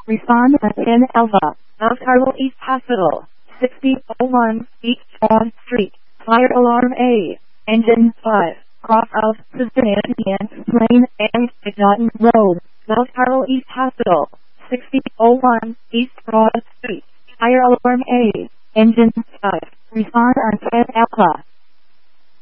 Respond on 10 Alpha. Mount Carmel East Hospital. 6001 East John Street. Fire alarm A. Engine 5. Cross out Cincinnati Lane and McNaughton Road. Mount Carmel East Hospital. 6001 East Broad Street. Fire alarm A. Engine 5. Respond on 10 Alpha.